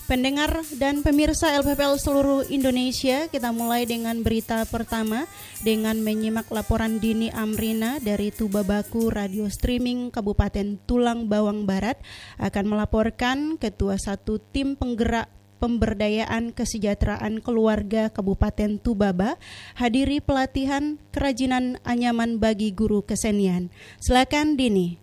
Pendengar dan pemirsa LPPL seluruh Indonesia, kita mulai dengan berita pertama dengan menyimak laporan Dini Amrina dari Tubabaku Radio Streaming Kabupaten Tulang Bawang Barat akan melaporkan Ketua 1 Tim Penggerak Pemberdayaan Kesejahteraan Keluarga Kabupaten Tubaba hadiri pelatihan kerajinan anyaman bagi guru kesenian. Silakan Dini.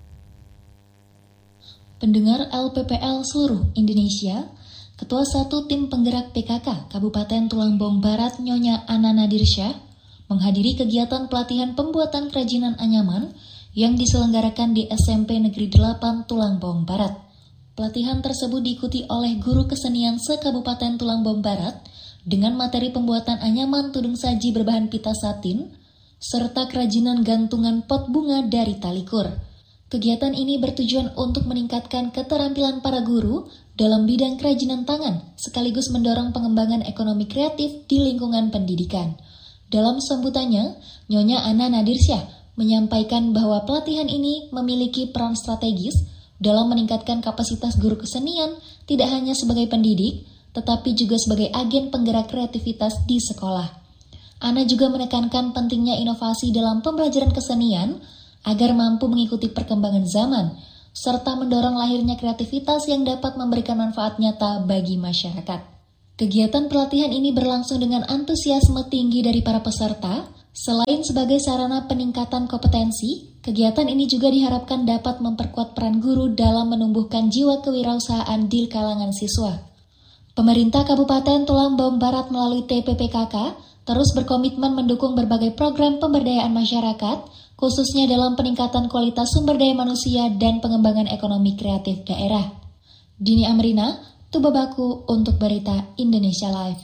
Pendengar LPPL seluruh Indonesia, Ketua 1 Tim Penggerak PKK Kabupaten Tulang Bawang Barat Nyonya Ana Nadirsyah menghadiri kegiatan pelatihan pembuatan kerajinan anyaman yang diselenggarakan di SMP Negeri 8 Tulang Bawang Barat. Pelatihan tersebut diikuti oleh guru kesenian se-Kabupaten Tulang Bawang Barat dengan materi pembuatan anyaman tudung saji berbahan pita satin serta kerajinan gantungan pot bunga dari talikur. Kegiatan ini bertujuan untuk meningkatkan keterampilan para guru dalam bidang kerajinan tangan, sekaligus mendorong pengembangan ekonomi kreatif di lingkungan pendidikan. Dalam sambutannya, Nyonya Ana Nadirsyah menyampaikan bahwa pelatihan ini memiliki peran strategis dalam meningkatkan kapasitas guru kesenian tidak hanya sebagai pendidik, tetapi juga sebagai agen penggerak kreativitas di sekolah. Ana juga menekankan pentingnya inovasi dalam pembelajaran kesenian agar mampu mengikuti perkembangan zaman, serta mendorong lahirnya kreativitas yang dapat memberikan manfaat nyata bagi masyarakat. Kegiatan pelatihan ini berlangsung dengan antusiasme tinggi dari para peserta. Selain sebagai sarana peningkatan kompetensi, kegiatan ini juga diharapkan dapat memperkuat peran guru dalam menumbuhkan jiwa kewirausahaan di kalangan siswa. Pemerintah Kabupaten Tulang Bawang Barat melalui TPPKK terus berkomitmen mendukung berbagai program pemberdayaan masyarakat, khususnya dalam peningkatan kualitas sumber daya manusia dan pengembangan ekonomi kreatif daerah. Dini Amrina, Tubabaku untuk Berita Indonesia Live.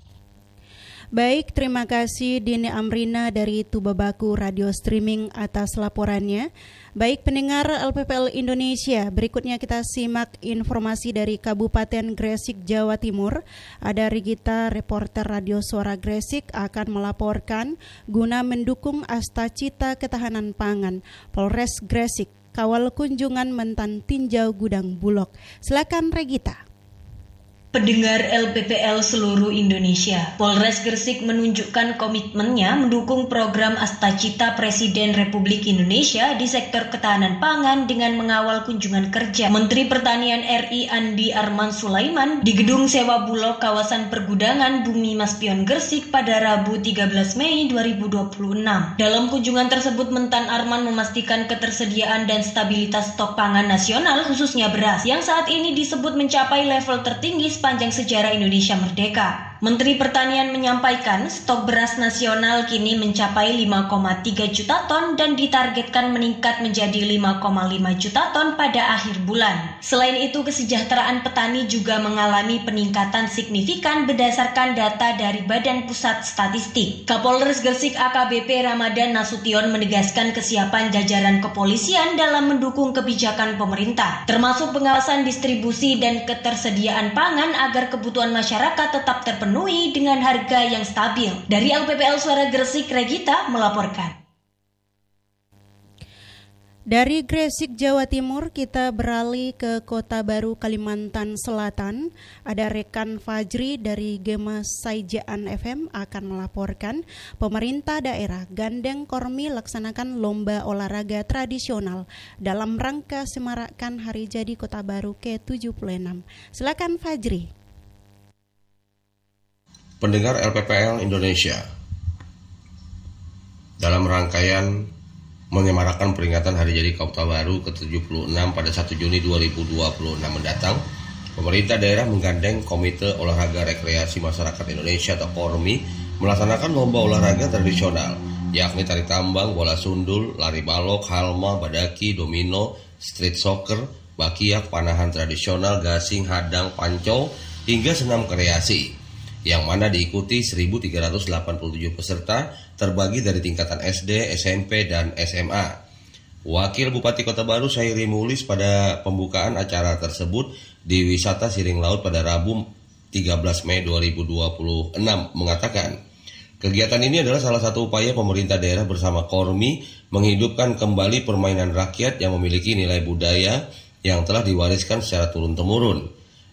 Baik, terima kasih Dini Amrina dari Tubabaku Radio Streaming atas laporannya. Baik pendengar LPPL Indonesia, berikutnya kita simak informasi dari Kabupaten Gresik, Jawa Timur. Ada Rigita, reporter Radio Suara Gresik akan melaporkan guna mendukung Astacita Ketahanan Pangan. Polres Gresik kawal kunjungan mentan tinjau gudang Bulog. Silakan Regita. Pendengar LPPL seluruh Indonesia, Polres Gresik menunjukkan komitmennya mendukung program Astacita Presiden Republik Indonesia di sektor ketahanan pangan dengan mengawal kunjungan kerja Menteri Pertanian RI Andi Arman Sulaiman di Gedung Sewa Bulog kawasan pergudangan Bumi Maspion Gresik pada Rabu 13 Mei 2026. Dalam kunjungan tersebut, Mentan Arman memastikan ketersediaan dan stabilitas stok pangan nasional khususnya beras yang saat ini disebut mencapai level tertinggi sepanjang sejarah Indonesia merdeka. Menteri Pertanian menyampaikan stok beras nasional kini mencapai 5,3 juta ton dan ditargetkan meningkat menjadi 5,5 juta ton pada akhir bulan. Selain itu, kesejahteraan petani juga mengalami peningkatan signifikan berdasarkan data dari Badan Pusat Statistik. Kapolres Gresik AKBP Ramadan Nasution menegaskan kesiapan jajaran kepolisian dalam mendukung kebijakan pemerintah, termasuk pengawasan distribusi dan ketersediaan pangan agar kebutuhan masyarakat tetap terpenuhi dengan harga yang stabil. Dari LPPL Suara Gresik, Regita melaporkan. Dari Gresik, Jawa Timur, kita beralih ke Kota Baru, Kalimantan Selatan. Ada rekan Fajri dari Gema Saijaan FM akan melaporkan pemerintah daerah gandeng Kormi laksanakan lomba olahraga tradisional dalam rangka semarakan Hari Jadi Kota Baru ke-76. Silakan Fajri. Pendengar LPPL Indonesia, dalam rangkaian menyemarakan peringatan Hari Jadi Kota Baru ke-76 pada 1 Juni 2026 mendatang, pemerintah daerah menggandeng Komite Olahraga Rekreasi Masyarakat Indonesia atau KORMI melaksanakan lomba olahraga tradisional, yakni tari tambang, bola sundul, lari balok, halma, badaki, domino, street soccer, bakiak, panahan tradisional, gasing, hadang, pancau, hingga senam kreasi, yang mana diikuti 1.387 peserta terbagi dari tingkatan SD, SMP, dan SMA. Wakil Bupati Kota Baru Sairi Mulis pada pembukaan acara tersebut di Wisata Siring Laut pada Rabu 13 Mei 2026 mengatakan, kegiatan ini adalah salah satu upaya pemerintah daerah bersama KORMI menghidupkan kembali permainan rakyat yang memiliki nilai budaya yang telah diwariskan secara turun-temurun.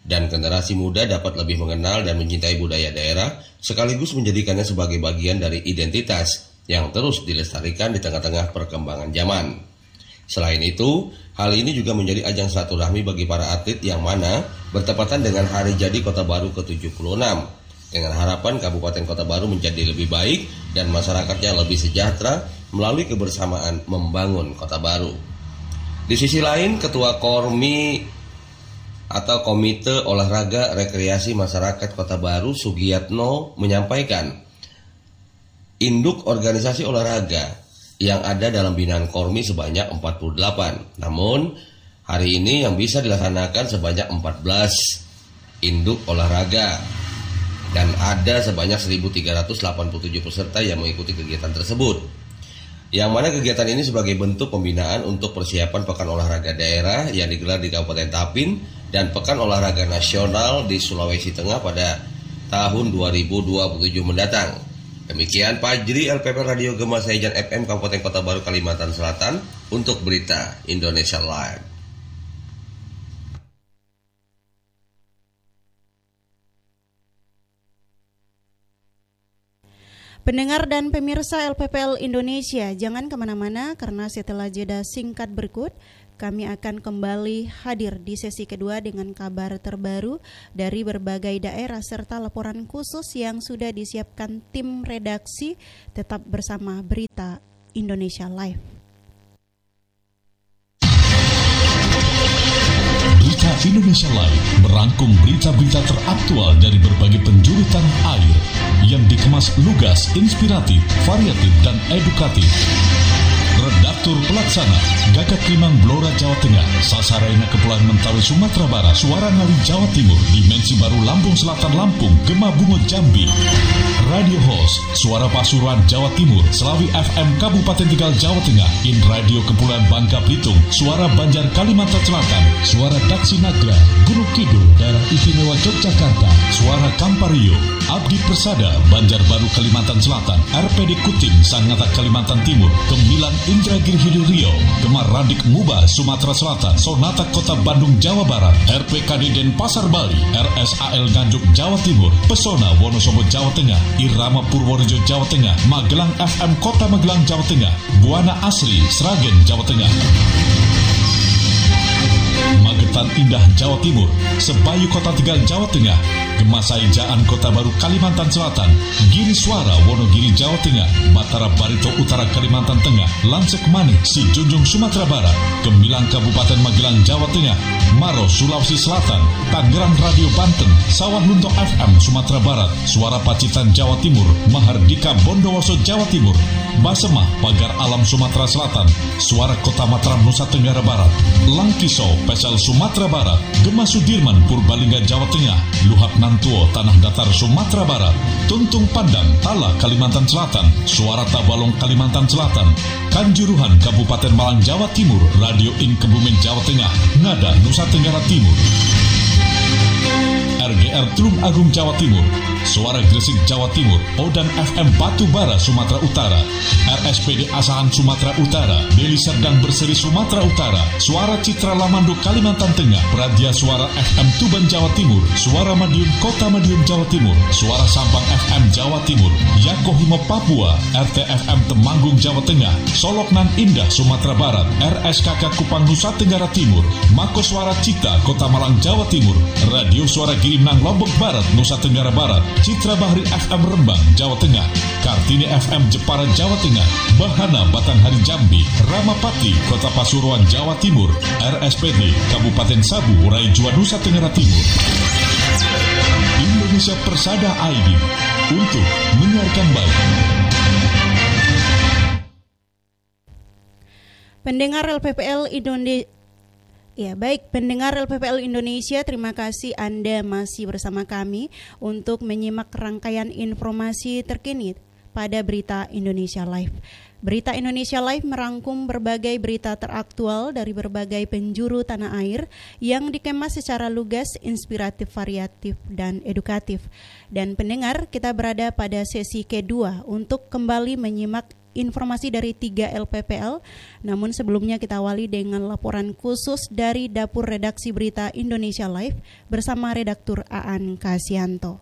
dan generasi muda dapat lebih mengenal dan mencintai budaya daerah, sekaligus menjadikannya sebagai bagian dari identitas yang terus dilestarikan di tengah-tengah perkembangan zaman. Selain itu, hal ini juga menjadi ajang silaturahmi bagi para atlet yang mana bertepatan dengan hari jadi Kota Baru ke-76, dengan harapan Kabupaten Kota Baru menjadi lebih baik dan masyarakatnya lebih sejahtera melalui kebersamaan membangun Kota Baru. Di sisi lain, Ketua Kormi atau Komite Olahraga Rekreasi Masyarakat Kota Baru Sugiyatno menyampaikan, induk organisasi olahraga yang ada dalam binaan Kormi sebanyak 48. Namun, hari ini yang bisa dilaksanakan sebanyak 14 induk olahraga dan ada sebanyak 1.387 peserta yang mengikuti kegiatan tersebut. Yang mana kegiatan ini sebagai bentuk pembinaan untuk persiapan Pekan Olahraga Daerah yang digelar di Kabupaten Tapin dan Pekan Olahraga Nasional di Sulawesi Tengah pada tahun 2027 mendatang. Demikian Fajri, LPP Radio Gema Saijan FM Kabupaten Kota Baru Kalimantan Selatan untuk Berita Indonesia Live. Pendengar dan pemirsa LPPL Indonesia, jangan kemana-mana karena setelah jeda singkat berikut, kami akan kembali hadir di sesi kedua dengan kabar terbaru dari berbagai daerah serta laporan khusus yang sudah disiapkan tim redaksi. Tetap bersama Berita Indonesia Live. Berita Indonesia Live merangkum berita-berita teraktual dari berbagai penjuru tanah air yang dikemas lugas, inspiratif, variatif, dan edukatif. Redaktur Pelaksana Gagak Limang Blora Jawa Tengah, Sasaraina Kepulauan Mentawai Sumatera Barat, Suara Ngawi Jawa Timur, Dimensi Baru Lampung Selatan Lampung, Gema Bungo Jambi. Radio Host Suara Pasuruan Jawa Timur, Selawi FM Kabupaten Tegal Jawa Tengah, In Radio Kepulauan Bangka Belitung, Suara Banjar Kalimantan Selatan, Suara Daksi Nagra, Guru Kidul Daerah Istimewa Yogyakarta, Suara Kampario, Abdi Persada Banjarbaru Kalimantan Selatan, RPD Kutim Sangatta Kalimantan Timur, Gemilang Indragiri Hilir Riau, Gemar Radik Muba Sumatera Selatan, Sonata Kota Bandung Jawa Barat, RPKD Denpasar Bali, RSAL Nganjuk Jawa Timur, Pesona Wonosobo Jawa Tengah, Irama Purworejo Jawa Tengah, Magelang FM Kota Magelang Jawa Tengah, Buana Asri Sragen Jawa Tengah, Magetan Indah Jawa Timur, Sebayu Kota Tegal Jawa Tengah, Gemasai Jaan Kota Baru Kalimantan Selatan, Giri Suara Wonogiri Jawa Tengah, Batara Barito Utara Kalimantan Tengah, Lansek Manik Si Junjung Sumatera Barat, Gemilang Kabupaten Magelang Jawa Tengah, Maro Sulawesi Selatan, Tangerang Radio Banten, Sawah Lunto FM Sumatera Barat, Suara Pacitan Jawa Timur, Mahardika Bondowoso Jawa Timur, Basemah Pagar Alam Sumatera Selatan, Suara Kota Mataram Nusa Tenggara Barat, Langkiso Pesel Sumatera Barat, Gema Sudirman Purbalingga Jawa Tengah, Luhak Nantuo Tanah Datar Sumatera Barat, Tuntung Pandang Tala Kalimantan Selatan, Suara Tabalong Kalimantan Selatan, Kanjuruhan Kabupaten Malang Jawa Timur, Radio In Kebumen Jawa Tengah, Ngada Nusa Tenggara Timur, RGR Tulung Agung Jawa Timur, Suara Gresik Jawa Timur, Odan FM Batu Bara Sumatera Utara, RSPD Asahan Sumatera Utara, Deli Serdang Berseri Sumatera Utara, Suara Citra Lamando Kalimantan Tengah, Pradia Suara FM Tuban Jawa Timur, Suara Madiun Kota Madiun Jawa Timur, Suara Sampang FM Jawa Timur, Yakohimo Papua, RTFM Temanggung Jawa Tengah, Soloknan Indah Sumatera Barat, RSKK Kupang Nusa Tenggara Timur, Mako Suara Cita Kota Malang Jawa Timur, Radio Suara Girimnang Lombok Barat Nusa Tenggara Barat, Citra Bahri FM Rembang Jawa Tengah, Kartini FM Jepara Jawa Tengah, Bahana Batanghari Jambi, Ramapati Kota Pasuruan Jawa Timur, RSPD Kabupaten Sabu Raijua Nusa Tenggara Timur. Indonesia Persada ID untuk menyiarkan baik. Pendengar LPPL Indonesia. Ya, baik pendengar LPPL Indonesia, terima kasih Anda masih bersama kami untuk menyimak rangkaian informasi terkini pada Berita Indonesia Live. Berita Indonesia Live merangkum berbagai berita teraktual dari berbagai penjuru tanah air yang dikemas secara lugas, inspiratif, variatif, dan edukatif. Dan pendengar, kita berada pada sesi kedua untuk kembali menyimak informasi dari 3 LPPL. Namun sebelumnya kita awali dengan laporan khusus dari Dapur Redaksi Berita Indonesia Live bersama redaktur Aan Kasianto.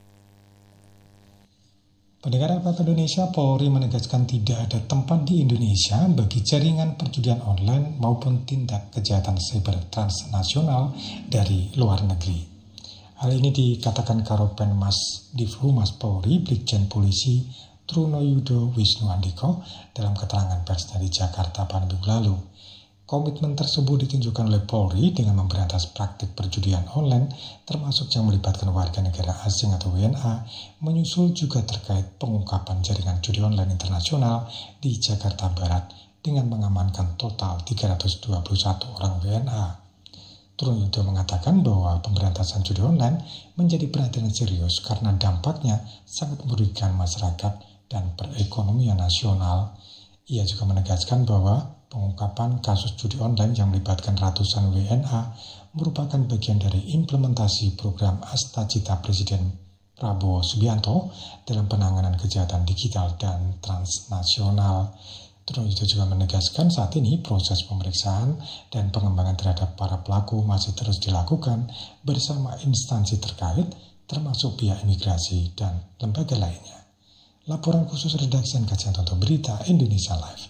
Pendengar LPP Indonesia, Polri menegaskan tidak ada tempat di Indonesia bagi jaringan perjudian online maupun tindak kejahatan siber transnasional dari luar negeri. Hal ini dikatakan Karopenmas Divhumas Polri, Brigjen Polisi Trunoyudo Wisnu Andiko dalam keterangan persnya di Jakarta pada minggu lalu. Komitmen tersebut ditunjukkan oleh Polri dengan memberantas praktik perjudian online, termasuk yang melibatkan warga negara asing atau WNA, menyusul juga terkait pengungkapan jaringan judi online internasional di Jakarta Barat dengan mengamankan total 321 orang WNA. Trunoyudo mengatakan bahwa pemberantasan judi online menjadi perhatian serius karena dampaknya sangat merugikan masyarakat dan perekonomian nasional. Ia juga menegaskan bahwa pengungkapan kasus judi online yang melibatkan ratusan WNA merupakan bagian dari implementasi program Astacita Presiden Prabowo Subianto dalam penanganan kejahatan digital dan transnasional. Trunoyudo juga menegaskan saat ini proses pemeriksaan dan pengembangan terhadap para pelaku masih terus dilakukan bersama instansi terkait termasuk pihak imigrasi dan lembaga lainnya. Laporan khusus redaksi dan kajian untuk Berita Indonesia Live.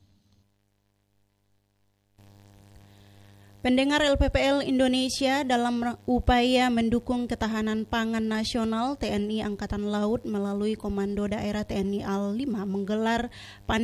Pendengar LPPL Indonesia, dalam upaya mendukung ketahanan pangan nasional, TNI Angkatan Laut melalui Komando Daerah TNI AL 5 menggelar panen